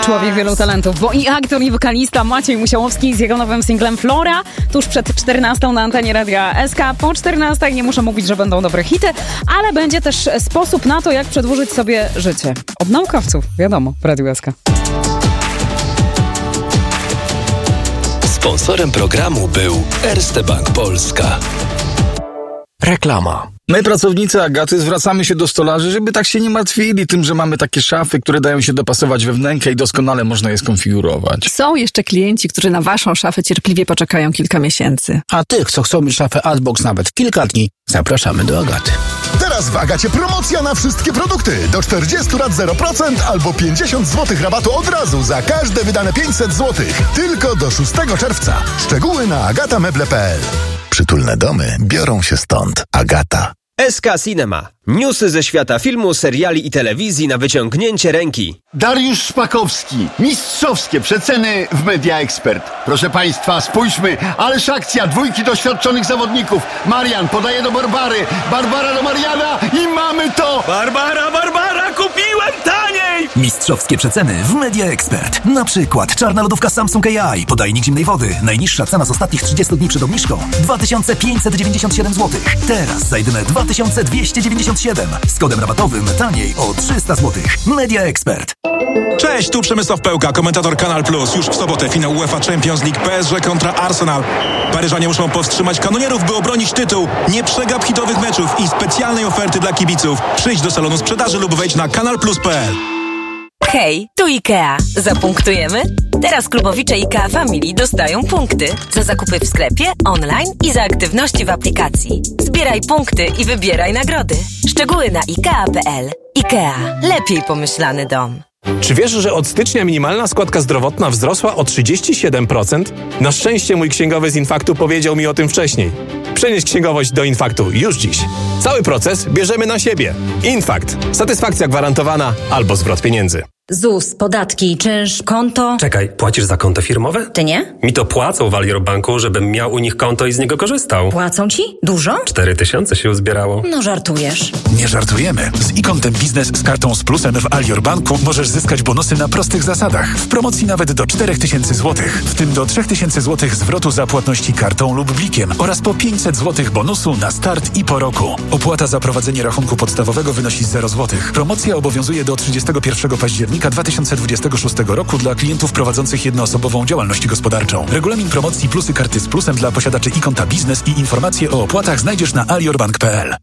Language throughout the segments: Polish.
Człowiek wielu talentów, bo i aktor, i wokalista Maciej Musiałowski z jego nowym singlem Flora tuż przed 14 na antenie Radia SK. Po 14 nie muszę mówić, że będą dobre hity, ale będzie też sposób na to, jak przedłużyć sobie życie. Od naukowców, wiadomo, w Radiu SK. Sponsorem programu był Erste Bank Polska. Reklama. My, pracownicy Agaty, zwracamy się do stolarzy, żeby tak się nie martwili tym, że mamy takie szafy, które dają się dopasować we wnękę i doskonale można je skonfigurować. Są jeszcze klienci, którzy na waszą szafę cierpliwie poczekają kilka miesięcy. A tych, co chcą mieć szafę Adbox nawet kilka dni, zapraszamy do Agaty. Teraz w Agacie promocja na wszystkie produkty. Do 40 lat 0% albo 50 zł rabatu od razu za każde wydane 500 zł. Tylko do 6 czerwca. Szczegóły na agatameble.pl. Przytulne domy biorą się stąd. Agata. SK Cinema. Newsy ze świata filmu, seriali i telewizji na wyciągnięcie ręki. Dariusz Szpakowski. Mistrzowskie przeceny w Media Expert. Proszę Państwa, spójrzmy. Ależ akcja, dwójki doświadczonych zawodników. Marian podaje do Barbary. Barbara do Mariana i mamy to! Barbara, kupiłem taniej! Mistrzowskie przeceny w Media Expert. Na przykład czarna lodówka Samsung AI, podajnik zimnej wody. Najniższa cena z ostatnich 30 dni przed obniżką 2597 zł. Teraz za jedyne 2297. Z kodem rabatowym taniej o 300 zł. Media Expert. Cześć, tu Przemysław Pełka, komentator Kanal Plus. Już w sobotę finał UEFA Champions League PSG kontra Arsenal. Paryżanie muszą powstrzymać kanonierów, by obronić tytuł. Nie przegap hitowych meczów i specjalnej oferty dla kibiców. Przyjdź do salonu sprzedaży lub wejdź na kanalplus.pl. Hej, tu IKEA. Zapunktujemy? Teraz klubowicze IKEA Family dostają punkty za zakupy w sklepie, online i za aktywności w aplikacji. Zbieraj punkty i wybieraj nagrody. Szczegóły na IKEA.pl. IKEA. Lepiej pomyślany dom. Czy wiesz, że od stycznia minimalna składka zdrowotna wzrosła o 37%? Na szczęście mój księgowy z Infaktu powiedział mi o tym wcześniej. Przenieś księgowość do Infaktu już dziś. Cały proces bierzemy na siebie. Infakt. Satysfakcja gwarantowana albo zwrot pieniędzy. ZUS, podatki, czynsz, konto... Czekaj, płacisz za konto firmowe? Ty nie? Mi to płacą w Alior Banku, żebym miał u nich konto i z niego korzystał. Płacą ci? Dużo? 4000 się uzbierało. No żartujesz. Nie żartujemy. Z iKontem Biznes z kartą z plusem w Alior Banku możesz zyskać bonusy na prostych zasadach. W promocji nawet do 4000 zł. W tym do 3000 zł zwrotu za płatności kartą lub blikiem oraz po 500 zł bonusu na start i po roku. Opłata za prowadzenie rachunku podstawowego wynosi 0 zł. Promocja obowiązuje do 31 października 2026 roku dla klientów prowadzących jednoosobową działalność gospodarczą. Regulamin promocji plusy karty z plusem dla posiadaczy iKonta Biznes i informacje o opłatach znajdziesz na aliorbank.pl.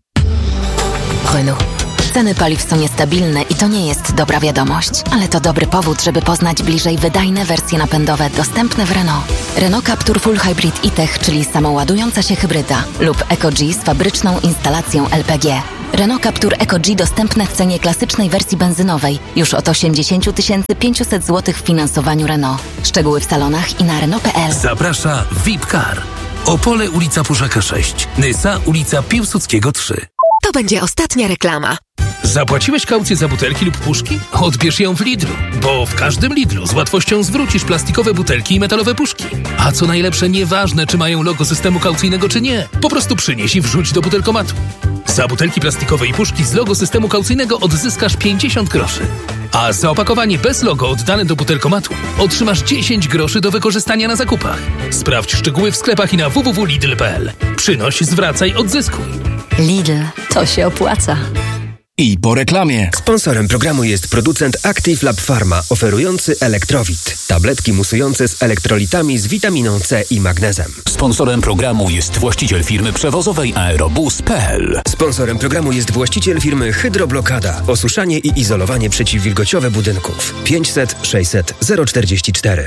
Renault. Ceny paliw są niestabilne i to nie jest dobra wiadomość, ale to dobry powód, żeby poznać bliżej wydajne wersje napędowe dostępne w Renault. Renault Captur Full Hybrid e-Tech, czyli samoładująca się hybryda, lub EcoG z fabryczną instalacją LPG. Renault Captur EcoG dostępne w cenie klasycznej wersji benzynowej już od 80 500 zł w finansowaniu Renault. Szczegóły w salonach i na Renault.pl. Zaprasza VIP Car. Opole, ulica Puszaka 6. Nysa, ulica Piłsudskiego 3. To będzie ostatnia reklama. Zapłaciłeś kaucję za butelki lub puszki? Odbierz ją w Lidlu, bo w każdym Lidlu z łatwością zwrócisz plastikowe butelki i metalowe puszki. A co najlepsze, nieważne czy mają logo systemu kaucyjnego czy nie, po prostu przynieś i wrzuć do butelkomatu. Za butelki plastikowe i puszki z logo systemu kaucyjnego odzyskasz 50 groszy. A za opakowanie bez logo oddane do butelkomatu otrzymasz 10 groszy do wykorzystania na zakupach. Sprawdź szczegóły w sklepach i na www.lidl.pl. Przynoś, zwracaj, odzyskuj. Lidl. To się opłaca. I po reklamie. Sponsorem programu jest producent Active Lab Pharma, oferujący Elektrowit. Tabletki musujące z elektrolitami z witaminą C i magnezem. Sponsorem programu jest właściciel firmy przewozowej Aerobus.pl. Sponsorem programu jest właściciel firmy Hydroblokada. Osuszanie i izolowanie przeciwwilgociowe budynków. 500 600 044.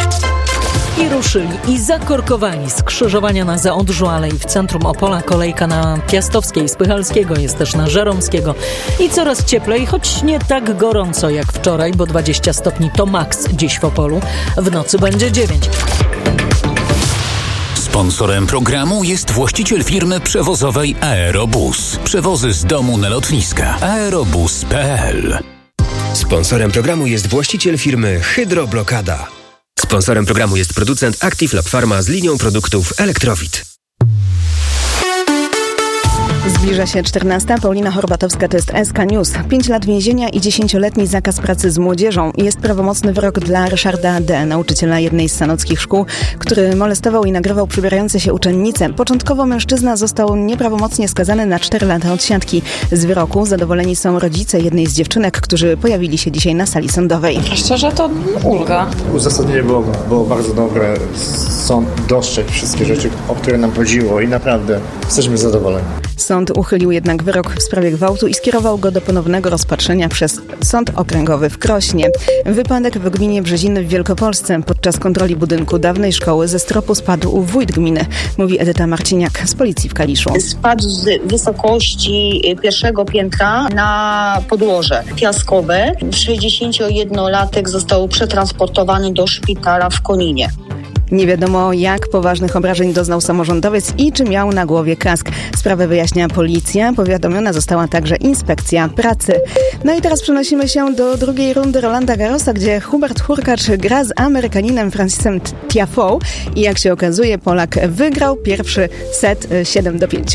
I ruszyli i zakorkowani. Skrzyżowania na Zaodrzu Alei w centrum Opola, kolejka na Piastowskiej, Spychalskiego, jest też na Żeromskiego. I coraz cieplej, choć nie tak gorąco jak wczoraj, bo 20 stopni to maks dziś w Opolu. W nocy będzie 9. Sponsorem programu jest właściciel firmy przewozowej Aerobus. Przewozy z domu na lotniska. Aerobus.pl. Sponsorem programu jest właściciel firmy Hydroblokada. Sponsorem programu jest producent Active Lab Pharma z linią produktów Elektrowit. Zbliża się 14. Paulina Horbatowska, to jest SK News. 5 lat więzienia i 10-letni zakaz pracy z młodzieżą. Jest prawomocny wyrok dla Ryszarda D., nauczyciela jednej z sanockich szkół, który molestował i nagrywał przybierające się uczennice. Początkowo mężczyzna został nieprawomocnie skazany na 4 lata odsiadki. Z wyroku zadowoleni są rodzice jednej z dziewczynek, którzy pojawili się dzisiaj na sali sądowej. Szczerze to ulga. Uzasadnienie było bardzo dobre. Sąd dostrzegł wszystkie rzeczy, o które nam chodziło i naprawdę jesteśmy zadowoleni. Sąd uchylił jednak wyrok w sprawie gwałtu i skierował go do ponownego rozpatrzenia przez Sąd Okręgowy w Krośnie. Wypadek w gminie Brzeziny w Wielkopolsce. Podczas kontroli budynku dawnej szkoły ze stropu spadł wójt gminy, mówi Edyta Marciniak z policji w Kaliszu. Spadł z wysokości pierwszego piętra na podłoże piaskowe. 61-latek został przetransportowany do szpitala w Koninie. Nie wiadomo, jak poważnych obrażeń doznał samorządowiec i czy miał na głowie kask. Sprawę wyjaśnia policja. Powiadomiona została także inspekcja pracy. No i teraz przenosimy się do drugiej rundy Rolanda Garrosa, gdzie Hubert Hurkacz gra z Amerykaninem Francisem Tiafoe i jak się okazuje, Polak wygrał pierwszy set 7-5.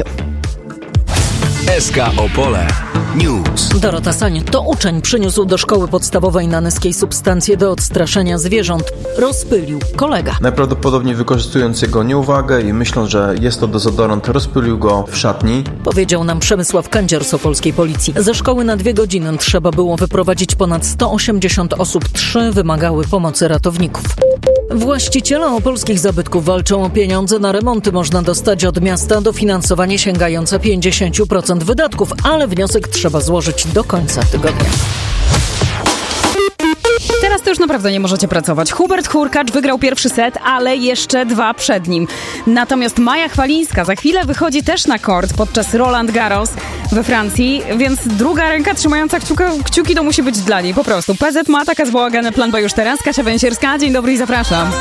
SK Opole News. Dorota Sań to uczeń przyniósł do szkoły podstawowej na Nyskiej substancje do odstraszenia zwierząt. Rozpylił kolega. Najprawdopodobniej wykorzystując jego nieuwagę i myśląc, że jest to dezodorant, rozpylił go w szatni. Powiedział nam Przemysław Kędzior z opolskiej policji. Ze szkoły na 2 godziny trzeba było wyprowadzić ponad 180 osób. 3 wymagały pomocy ratowników. Właściciele opolskich zabytków walczą o pieniądze. Na remonty można dostać od miasta dofinansowanie sięgające 50% wydatków, ale wniosek trzeba złożyć do końca tygodnia. Teraz to już naprawdę nie możecie pracować. Hubert Hurkacz wygrał pierwszy set, ale jeszcze 2 przed nim. Natomiast Maja Chwalińska za chwilę wychodzi też na kort podczas Roland Garros we Francji, więc druga ręka trzymająca kciuki to musi być dla niej po prostu. PZ ma, taka jest bałagan plan B już teraz. Kasia Węsierska, dzień dobry i zapraszam.